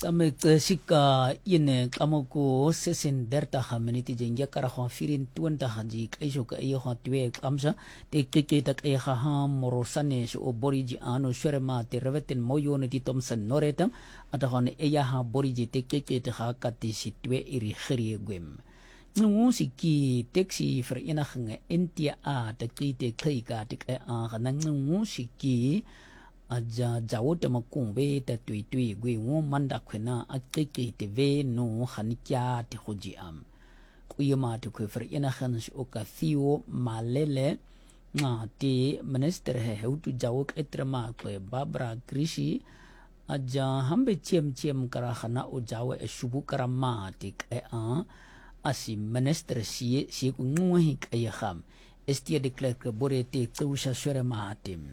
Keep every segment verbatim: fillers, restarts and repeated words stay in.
Tsamekse shika ine kamoko sesen derta haminiti jengia kara hon firin tuanta haji kaisho ka iyo hon tuwe kamsa te keke tak e ha morosane sho boriji ano sherema te revetin moyo ne ti Thomson noretam ata hon eya ha boriji te keke te ha kati si tuwe iri khiri gwem ngu siki taxi vereniging N T A te kite kika te a ganang ngu siki aja jawo te makumbe te tui tui gwe wo manda kwena akeke te ve no hanikya te hoji am kuyama te kwe vereniging o ka Theo Malele nga te minister he heutu jawo etrema kwe Barbara Krishi aja hambe chem chem kara khana o jawo e shubu kara ma te ke a asi minister si si ku ngwe ke ya kham estia de clerk bore te tsusha shere ma tim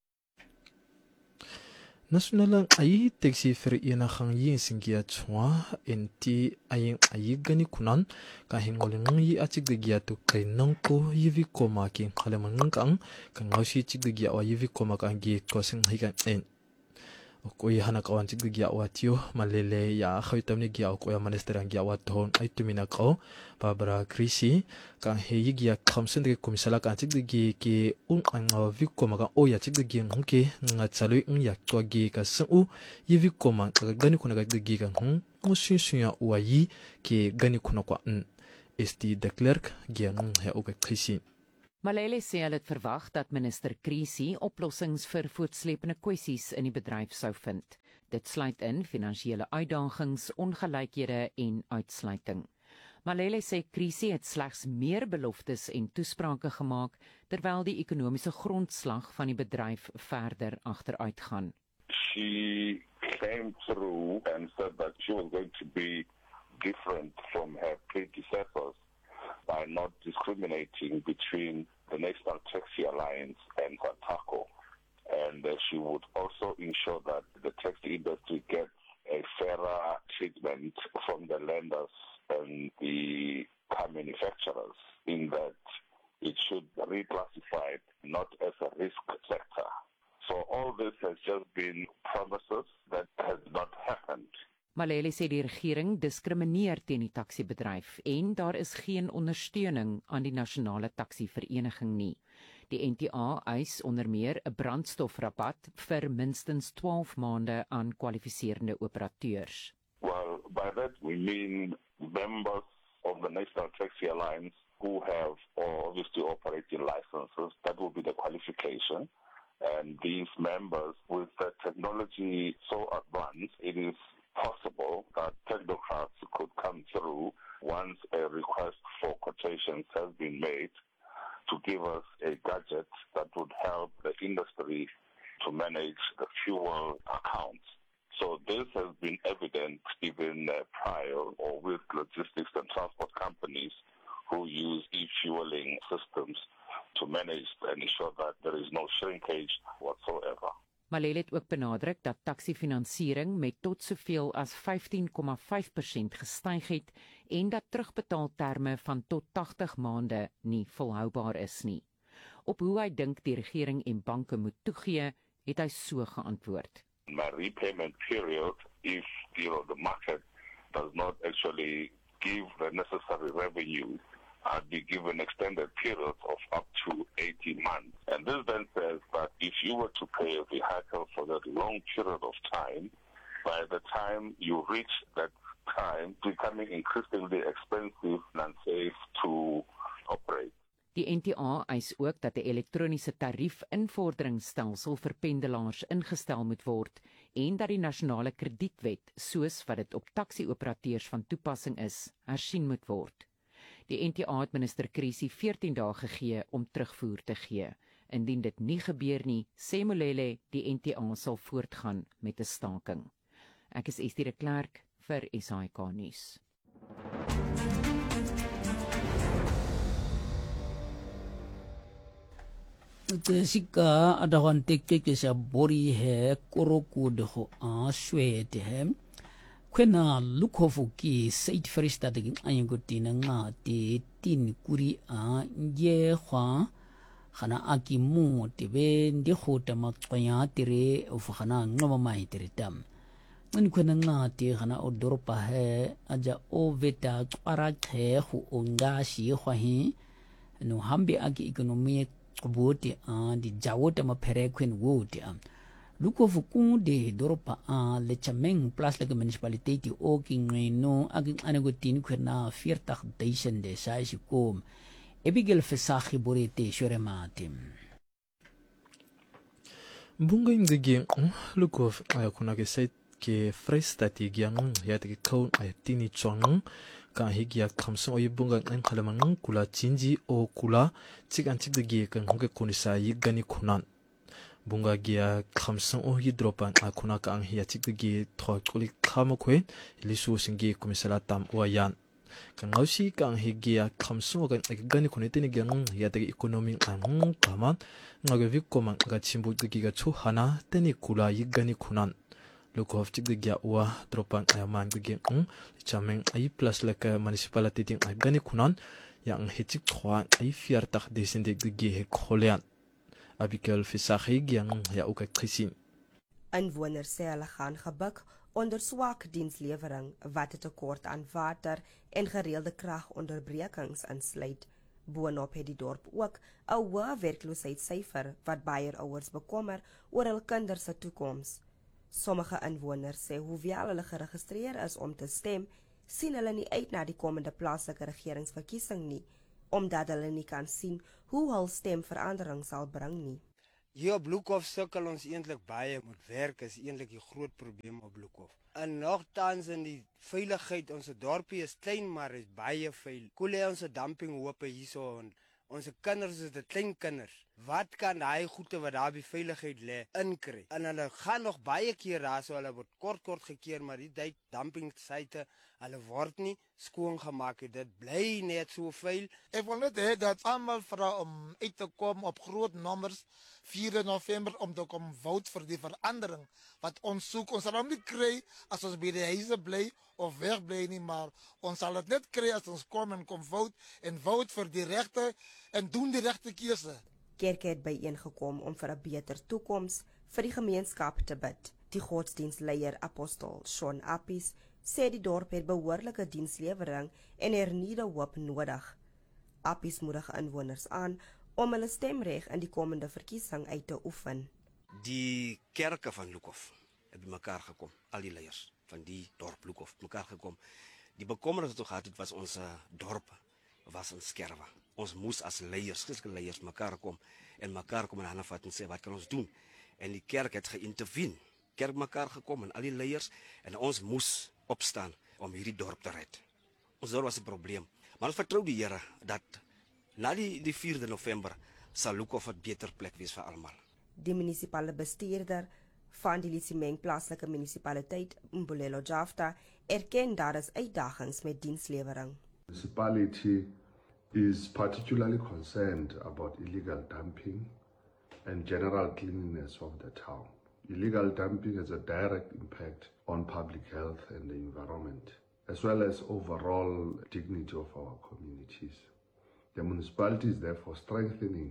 National ai taxi vereniging yin singia chwa enti ayin ayi gani kunan ka hingoling yi achiggia to kai nangko yivi koma ki khaleman kang kan ngausi chiggia wa yivi koma ka gi kosing hikan en koi hana kawan chiggia wa tio malele ya khaitamni gia ko ya minister ang gia wa thon ai tumina ko Barbara Krishi ka he yigia khamsen de komisala ka chiggi ki un ang vi koma ka o ya chiggi ngke nga chalui ng ya to gi ka su yivi koma ka gani kuna ga gi ka hu o shin shin ya wa yi ki gani kuna kwa n st de klerk gia ng he o ka Krishi Malele sê hulle het verwag dat minister Krishi oplossings vir voortsleepende kwessies in die bedryf sou vind. Dit sluit in finansiële uitdagings, ongelykhede en uitsluiting. Malele sê Krishi het slegs meer beloftes en toesprake gemaak terwyl die ekonomiese grondslag van die bedryf verder agteruitgaan. She came through and said that she was going to be different from her predecessors by not discriminating between the National Taxi Alliance and SATACO. And uh, she would also ensure that the taxi industry gets a fairer treatment from the lenders and the car manufacturers, in that it should be reclassified not as a risk sector. So all this has just been promises that has not happened. Malele sê die regering diskrimineer teen die taksibedryf en daar is geen ondersteuning aan die nasionale taksivereniging nie. Die N T A eis onder meer 'n brandstofrabat vir minstens twaalf maande aan kwalifiserende operateurs. Well, by that we mean members of the National Taxi Alliance who have or obviously operating licenses. That will be the qualification. And these members, with the technology so advanced, it is possible that technocrats could come through once a request for quotations has been made to give us a gadget that would help the industry to manage the fuel accounts. So this has been evident even uh, prior or with logistics and transport companies who use e-fueling systems to manage and ensure that there is no shrinkage whatsoever. Malele het ook benadruk dat taksifinansiering met tot soveel as vyftien komma vyf persent gestyg het en dat terugbetaalterme van tot tagtig maande nie volhoubaar is nie. Op hoe hy dink die regering en banke moet toegee, het hy so geantwoord. My repayment period, if you know, the market does not actually give the necessary revenue, I'd be given extended periods of up to eighteen months. And this then says that if you were to pay a vehicle for that long period of time, by the time you reach that time, becoming increasingly expensive and unsafe to operate. Die N T A eis ook dat 'n elektroniese tariefinvorderingsstelsel vir pendelaars ingestel moet word en dat die nasionale kredietwet, soos wat dit op taksi-operateurs van toepassing is, hersien moet word. Die N T A het minister Krishi veertien dae gegee om terugvoer te gee. Indien dit nie gebeur nie, sê Malele die N T A sal voortgaan met 'n staking. Ek is Estie de Klerk vir S A K nuus. Sika adawan tekke ke sa bori he koroku de ho a swete he kwena lukhofu ki seit frista de ayuguti na nga te tin kuri a ye hwa khana aki mu te be ndi khota makwaya tire of khana ngoma mai tire tam in kwena ngati gana o doropa he aja o veta kwara khe hu onga shi hwahi no hambi agi ekonomi kubote a di jawota maphere kwen wote a lukofu ku de doropa a le chameng plus le municipality o kingeno agi anego tin kwena veertig duisend de sai shi kom Abigail Fesachi borete shorematim Bunga ingege lukof ay kuna ke site ke frestati gyang ya te kaun ay tini chong ka higia khamso oy bunga ang khalamang kula chinji o kula chikan chik de kan hoke kunisa yigani khunan bunga gia khamso o hidropan akuna ka ang hiya chik de thok kuli khama khwe lisu singi komisala tam wayan kan ngausi ka ang higia khamso kan gani khunete ni gyang ya te economy ang kama ngaga vikoma ga chimbu de ga chu hana teni kula yigani khunan Lukof chik de gya wa dropan ayaman de ng chameng ai plus laka municipality ting ay gani kunan yang hichik khwa ai fiartak desin de ge he kholean Abigail Fesachi gyang ya ook krisin Inwoners sê hulle gaan gebuk onder swak dienslewering wat 'n tekort aan water en gereelde kragonderbrekings insluit. Boonop het die dorp ook 'n hoë werkloosheidssyfer wat baie ouers bekommer oor hul kinders se toekoms. Sommige inwoners sê hoewel hulle geregistreer is om te stem, sien hulle nie uit na die komende plaaslike regeringsverkiesing nie, omdat hulle nie kan sien hoe hul stem verandering sal bring nie. Hier op Bloekhof sukkel ons eintlik baie met werk is eintlik die groot probleem op Bloekhof. En nogtans in die veiligheid, ons dorpie is klein maar is baie veilig. Koele ons dumping hope hierso en ons kinders is die klein kinders. Wat kan daai goede wat daar by veiligheid lê inkry? En hulle gaan nog baie keer daar so hulle word kort kort gekeer maar die dumping site hulle word nie skoon gemaak het. Dit bly net so vuil. Ek wil net hê dat almal vra om uit te kom op groot nommers vier November om te kom vote vir die verandering wat ons soek. Ons sal hom nie kry as ons by die huise bly of wegbly nie, maar ons sal dit net kry as ons kom en kom vote en vote vir die regte en doen die regte keuse. Kerke het byeengekom om vir 'n beter toekoms vir die gemeenskap te bid. Die godsdienstleier apostel Sean Appies sê die dorp het behoorlike dienslewering en hernieude hoop nodig. Appies moedig inwoners aan om hulle stemreg in die komende verkiesing uit te oefen. Die kerke van Bloekhof het bymekaar gekom, al die leiers van die dorp Bloekhof bymekaar gekom. Die bekommernis wat gehad het was ons dorp was in skerwe. Ons moes as leiers, Christelike leiers mekaar kom en mekaar kom en hande vat en sê wat kan ons doen? En die kerk het geïntervene. Kerk mekaar gekom en al die leiers en ons moes opstaan om hierdie dorp te red. Ons dorp was 'n probleem, maar ons vertrou die Here dat na die die vierde November sal Bloekhof 'n beter plek wees vir almal. Die munisipale bestuurder van die Lisimeng plaaslike munisipaliteit, Mbulelo Jafta, erken daar is uitdagings met dienslewering. Municipality is particularly concerned about illegal dumping and general cleanliness of the town. Illegal dumping has a direct impact on public health and the environment, as well as overall dignity of our communities. The municipality is therefore strengthening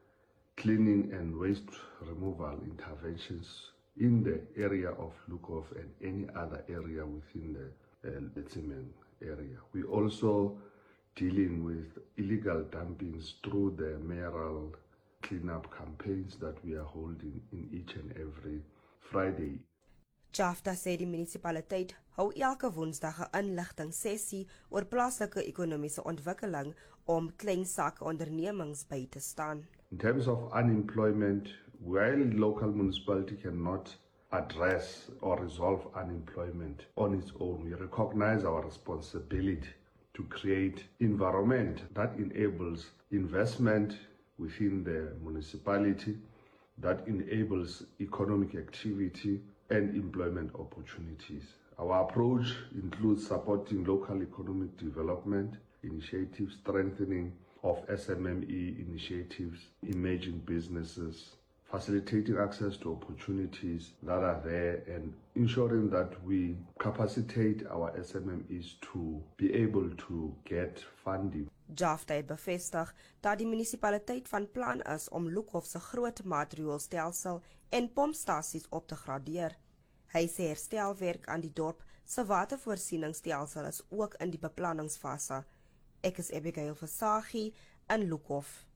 cleaning and waste removal interventions in the area of Bloekhof and any other area within the uh, Lisimeng area. We also dealing with illegal dumpings through the mayoral cleanup campaigns that we are holding in each and every Friday. Jafta sê die munisipaliteit hou elke Woensdag 'n inligting sessie oor plaaslike ekonomiese ontwikkeling om klein sake ondernemings by te staan. In terms of unemployment, while local municipality cannot address or resolve unemployment on its own, we recognize our responsibility to create environment that enables investment within the municipality, that enables economic activity and employment opportunities. Our approach includes supporting local economic development initiatives, strengthening of S M M E initiatives, emerging businesses, facilitating access to opportunities that are there and ensuring that we capacitate our S M M Es to be able to get funding. Jafta het bevestig dat die munisipaliteit van plan is om Bloekhof se groot maatreëlstelsel en pompstasies op te gradeer. Hy sê herstelwerk aan die dorp se watervoorsieningsstelsel is ook in die beplanningsfase. Ek is Abigail Versaghi in Lukhof.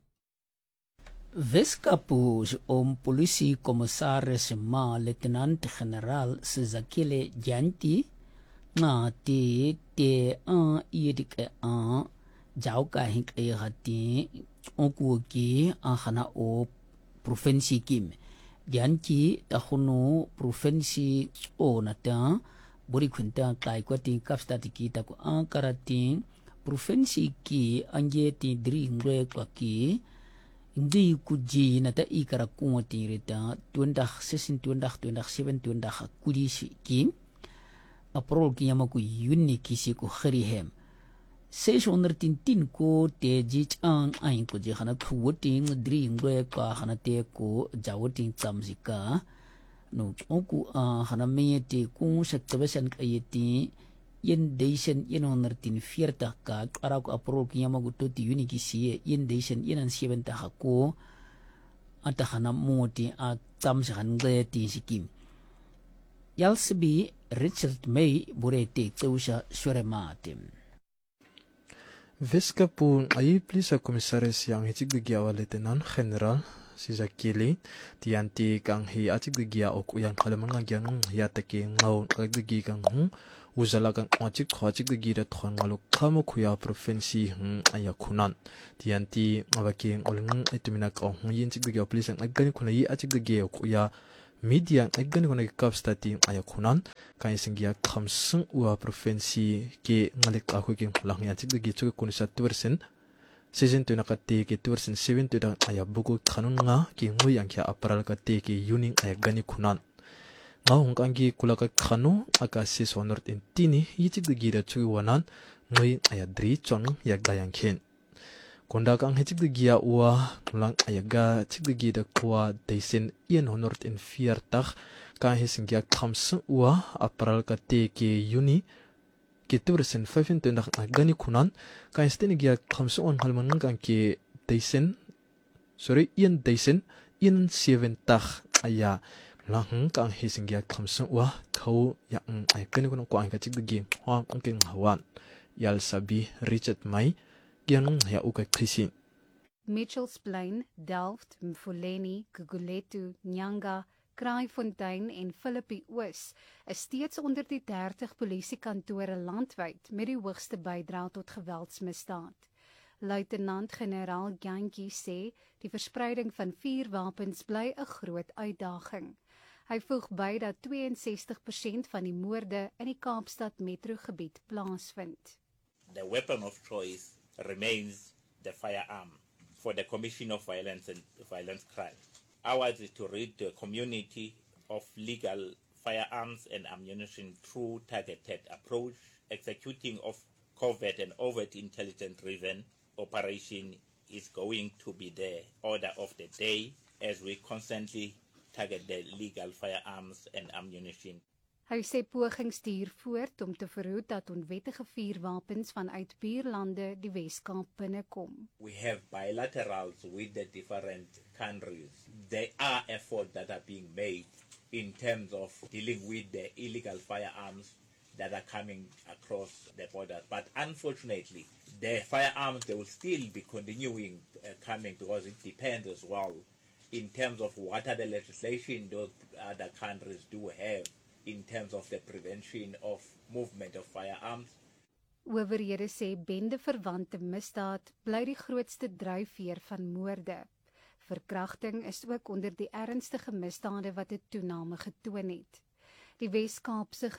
Weskapu om polisiekommissaris ma luitenant-generaal Sizakile Janti nga te te an yedik an jauka hink e hati onku ki an khana o provinsie kim Janti ta khunu provinsie o nata bori kwenta kai kwati kapstad ki ta ko an karati provinsie ki anje ti dri ngwe kwa ki Ndi kuji nata ikara kunga tirita twenty sixteen twenty twenty seven twenty kudi ki aprol ki yama ku yuni kisi ku kharihem six hundred ten ko te jich ang ain ko je khana khuoting dri ngwe ka khana te ko jawoting tsamzika no oku a khana me te ku saktabesan kayeti yen deisen yen honderd veertig ka ara ko aprol ki yama ku to ti yuni kisi yen deisen yen seventy ko ata khana moti a tsamsi khan gwe ti sikim Yalsibi Richard May burete tsausha shorematim Weskapu ay plisa komisaris yang hitik digiawa lieutenant general Sizakile tianti kang hi atik digia ok yang kalamang gyang yatake ngaw kagdigi kang hu uzala kang atik khachik digira thon ngalo khamo khuya provinsi hm ayakunan tianti abaki oleng etumina ka hu yin tik digia plisa agani khunai atik digia ok ya media agani khunai kapstati ayakunan kai singia khamsung wa provinsi ke ngalik akhu ke lang ya tik digi chuk kunisa percent season tu nakate ke two thousand seven tu da aya buku khanun nga ki ngui angkya aparal ka te ke yuning aya gani khunan nga hongkangi kulaka khanu aka six hundred ten yitik de gira chu wanan ngui aya dri chon yak dayang khen konda kang hitik de gia wa lang aya ga tik de gira kwa deisen one hundred four tag ka hisingya khamsu wa aparal ka te ke yuni ke two thousand five tu nak gani khunan ka steni gia khamsu on halman kan ke deisen sorry yen deisen in seven tag aya lang kang hisingya khamsu wa khau yang ai kani kun ko ang ka chik gi hwa angking hawan yal sabi Richard May gyang ya uka khisi Mitchells Plain, Delft, Mfuleni, Guguletu, Nyanga, Kraaifontein en Philippi Oos is steeds onder die dertig polisiekantore landwyd met die hoogste bydrae tot geweldsmisdaad. Luitenant-generaal Jantjie sê die verspreiding van vuurwapens bly 'n groot uitdaging. Hy voeg by dat sixty-two percent van die moorde in die Kaapstad metrogebied plaasvind. The weapon of choice remains the firearm for the commission of violence and violent crime. Ours is to rid the community of legal firearms and ammunition through targeted approach, executing of covert and overt intelligence-driven operation is going to be the order of the day as we constantly target the legal firearms and ammunition. Hy sê pogings stuur voort om te verhoed dat onwettige vuurwapens vanuit buurlande die Weskaap binnekom. We have bilaterals with the different countries. There are efforts that are being made in terms of dealing with the illegal firearms that are coming across the border. But unfortunately, the firearms, they will still be continuing uh, coming because it depends as well in terms of what are the legislation those other countries do have in terms of the prevention of movement of firearms. Owerhede sê bende-verwante misdaad bly die grootste dryfveer van moorde. Verkrachting is ook onder die ernstige misdade wat 'n toename getoon het. Die Wes-Kaapse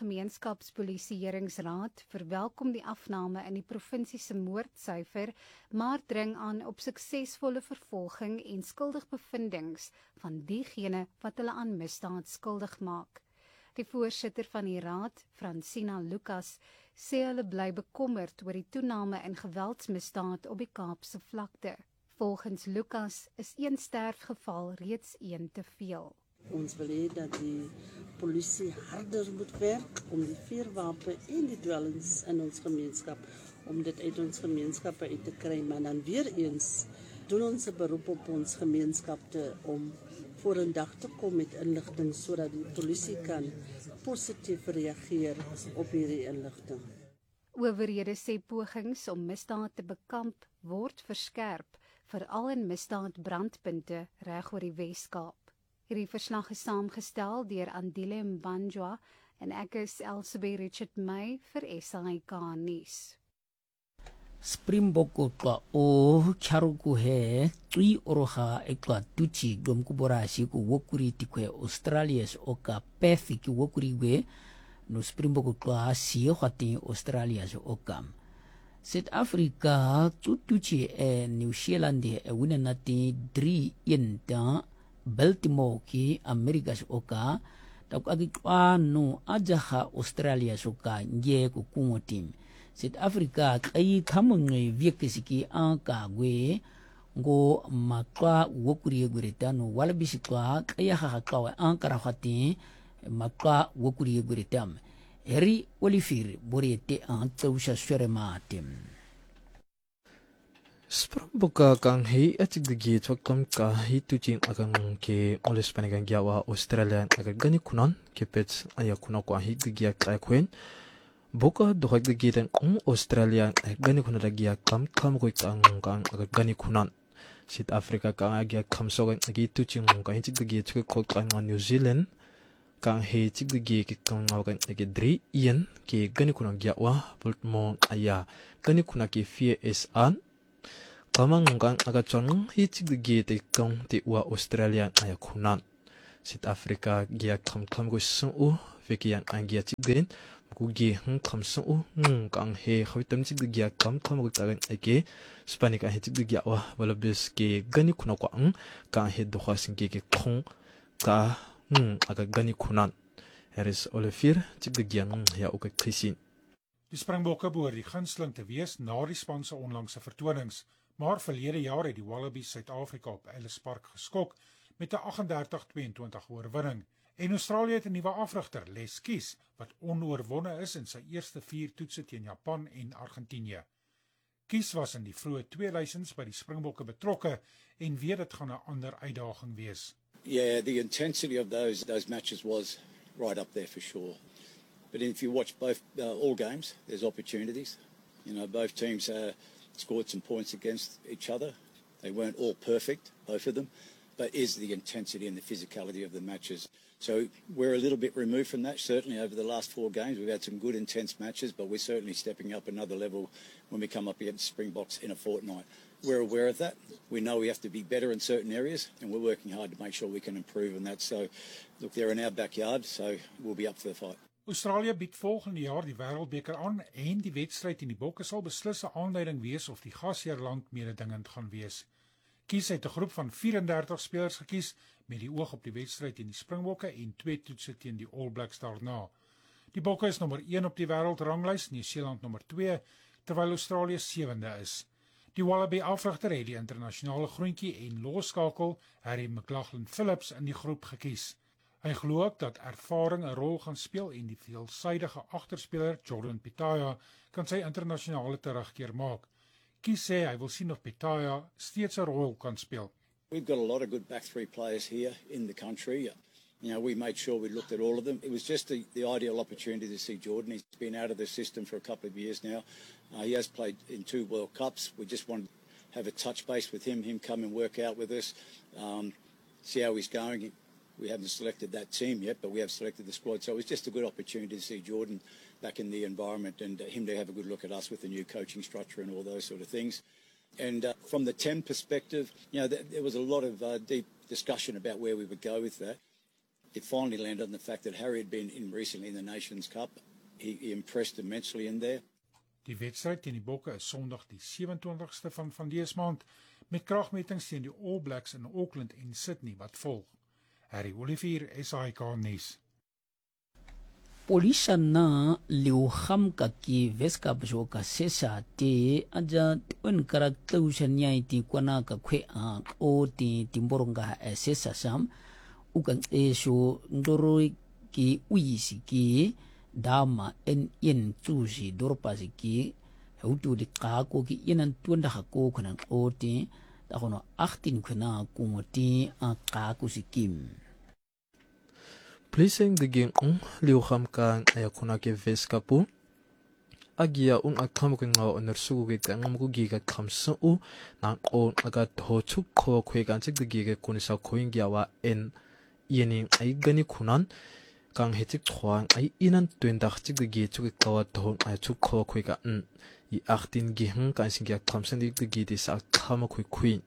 Gemeenskapspolisieeringsraad verwelkom die afname in die provinsie se moordsyfer, maar dring aan op suksesvolle vervolging en skuldigbevindings van diegene wat hulle aan misdaad skuldig maak. Die voorsitter van die raad, Francina Lucas, sê hulle bly bekommerd oor die toename in geweldsmisdaad op die Kaapse vlakte. Volgens Lucas is een sterfgeval reeds een te veel. Ons wil hê dat die polisie harder moet werk om die vuurwapen en die dwelms in ons gemeenskap, om dit uit ons gemeenskappe uit te kry, maar dan weer eens doen ons 'n beroep op ons gemeenskap te om voor 'n dag te kom met inligting sodat die polisie kan positief reageer op hierdie inligting. Owerhede sê pogings om misdaad te bekamp word verskerp, veral in misdaadbrandpunte reg oor die Wes-Kaap. Hierdie verslag is saamgestel deur Andile Mbanjwa en ek is Elsabie Richard May vir S I K nuus. Springbok kwa o charuku he tui oroha ekwa tuchi gomkubora shiku wokuri tikwe Australias oka pefi ki wokuri we no Springbok kwa si hwati Australias okam. South Africa tutuchi e New Zealand e winanati three in ta Baltimore ki Americas oka tak agikwa no ajaha Australia soka nge ku kungo team. South Africa kai khamungwe viekisiki anka gwe ngo makwa wokuri guretano walabisikwa kaya hakakawa ankara khati makwa wokuri guretam. Heri Olivier borete an tsausha swerema team. Springboka kang hei atik digi chokam ka hei tuchin akang ke oles panigang gyawa Australia aga gani kunan ke pets aya kuna kwa hei digi akay kwen boka dohag digi ten ong Australia gani kuna dagi akam kam koy kang kang aga gani kunan South Africa kang agya kam sogan agi tuchin ka hei digi chokok kang New Zealand kang hei digi ke kang ngawagan agi dri ian ke gani kunan gyawa Baltimore aya gani kuna ke fear is an Kamang kang agachon hitig gi te kong te wa Australia aya kunan South Africa gia kam kam go sun u fekian angia tigden ku gi hung kam sun u ng kang he khawitam tig gia kam kam go tagan ake Spanish a hitig gi wa walabis ke gani kuna kwa ang kang he do khasin ke ke khong ka ng aga gani kunan Harris Olivier tig gi ang ya ook krisin Die Springbokke behoort die gunsteling te wees na die span se onlangse vertonings. Maar verlede jaar het die Wallabies Suid-Afrika op Ellis Park geskok met 'n agt-en-dertig twee-en-twintig oorwinning. En Australië het 'n nuwe afrigter, Les Kies, wat onoorwonne is in sy eerste vier toetse teen Japan en Argentinië. Kies was in die vroeë tweeduisends by die Springbokke betrokke en weet dit gaan 'n ander uitdaging wees. Yeah, the intensity of those those matches was right up there for sure. But if you watch both uh, all games, there's opportunities. You know, both teams uh, scored some points against each other. They weren't all perfect, both of them, but is the intensity and the physicality of the matches. So we're a little bit removed from that, certainly over the last four games. We've had some good intense matches, but we're certainly stepping up another level when we come up against Springboks in a fortnight. We're aware of that. We know we have to be better in certain areas, and we're working hard to make sure we can improve on that. So, look, they're in our backyard, so we'll be up for the fight. Australië bied volgende jaar die Wêreldbeker aan en die wedstryd in die Bokke sal beslis 'n aanleiding wees of die gasheerland mededingend gaan wees. Kies het 'n groep van vyf-en-dertig spelers gekies met die oog op die wedstryd in die Springbokke en twee toetse teen die All Blacks daarna. Die Bokke is nommer een op die wêreldranglys, Nieu-Seeland nommer twee, terwyl Australië sewende is. Die Wallaby afrigter het die internasionale groentjie en losskakel Harry McLaughlin Phillips in die groep gekies. Hy glo ook dat ervaring 'n rol gaan speel en die veelsidige agterspeler Jordan Pitaya kan sy internasionale terugkeer maak. Kies sê hy wil sien of Pitaya steeds 'n rol kan speel. We've got a lot of good back three players here in the country. You know, we made sure we looked at all of them. It was just the, the ideal opportunity to see Jordan. He's been out of the system for a couple of years now. Uh, he has played in two World Cups. We just wanted to have a touch base with him, him come and work out with us, um, see how he's going. We haven't selected that team yet, but we have selected the squad. So it was just a good opportunity to see Jordan back in the environment and uh, him to have a good look at us with the new coaching structure and all those sort of things. And uh, from the ten perspective, you know, th there was a lot of uh, deep discussion about where we would go with that. It finally landed on the fact that Harry had been in recently in the Nations Cup. He, he impressed immensely in there. Die wedstryd teen die Bokke is Sondag die sewe-en-twintigste van van dese maand met kragmetings teen die All Blacks in Auckland en Sydney wat volg. Harry Olivier, S I K News. Polisa na liuham kaki veska bjoka sesa te aja tuen karakteusha nyai ti kwana ka kwe a o ti timboronga sesa sam ukan esho ndoro ki uisi ki dama en yen tsusi dorpasi ki hautu di kako ki yenan tuenda hako kunan o ti takono achttien kuna kumoti a kako sikim. Plising de ging un liukham ka ayakuna ke veskapu agia un akam ko nga onersugu ke tangam ko giga khamsu u na on aga thochu kho khwe kan chik de giga kunisa khoing gya wa en yeni ai gani khunan kang hechik khwang ai inan twendach chik de gi chu ke kawa thon ai chu kho khwe ka n I achttien gi hang kan sing gya khamsen de gi de sa khama khwe khwin.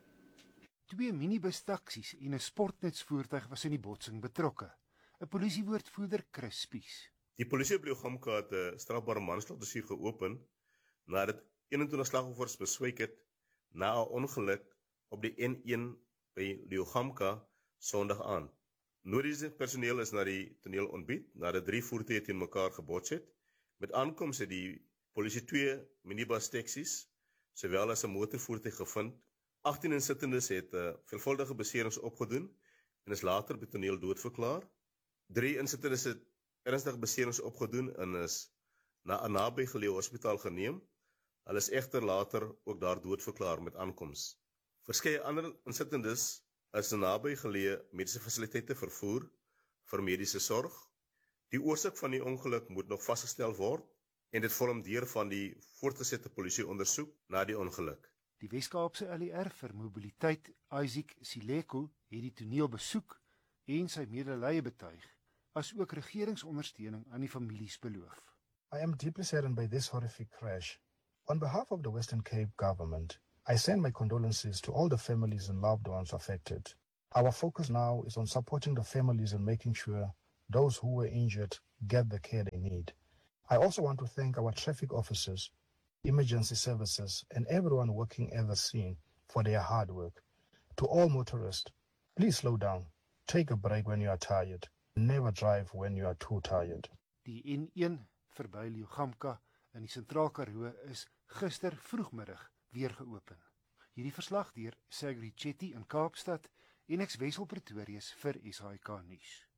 Twee minibus taksies en 'n sportnutsvoertuig was in die botsing betrokke. 'n Polisiewoordvoerder Chris Spies. Die polisie op Liugamka het 'n strafbare manslagdossier geopen nadat eenentwintig slagoffers beswyk het na 'n ongeluk op die N een by Liugamka Sondag aand. Noodiese personeel is na die toneel ontbied nadat drie voertuie teen mekaar gebots het. Met aankoms het die polisie twee minibus taksies sowel as 'n motorvoertuig gevind. agttien insittendes het uh, veelvuldige beserings opgedoen en is later by toneel doodverklaar. Drie insittendes het ernstige beserings opgedoen en is na 'n nabygeleë hospitaal geneem. Hulle is egter later ook daar doodverklaar met aankoms. Verskeie ander insittendes is na nabygeleë mediese fasiliteite vervoer vir mediese sorg. Die oorsaak van die ongeluk moet nog vasgestel word en dit vorm deel van die voortgesette polisieondersoek na die ongeluk. Die Wes-Kaapse L E R vir mobiliteit, Isaac Sileko, het die toneel besoek en sy medelee betuig, as ook regeringsondersteuning aan die families beloof. I am deeply saddened by this horrific crash. On behalf of the Western Cape government, I send my condolences to all the families and loved ones affected. Our focus now is on supporting the families and making sure those who were injured get the care they need. I also want to thank our traffic officers, emergency services, and everyone working at the scene for their hard work. To all motorists, please slow down, take a break when you are tired, never drive when you are too tired. Die N een verby Liugamka in die Sentraal Karoo is gister vroegmiddag weer geopen. Hierdie verslag deur Sagri Chetty in Kaapstad en ek's Wessel Pretorius vir S H K nuus.